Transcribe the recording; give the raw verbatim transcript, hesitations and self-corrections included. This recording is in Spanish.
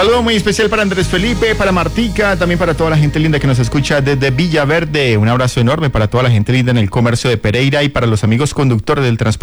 Saludo muy especial para Andrés Felipe, para Martica, también para toda la gente linda que nos escucha desde Villaverde. Un abrazo enorme para toda la gente linda en el comercio de Pereira y para los amigos conductores del transporte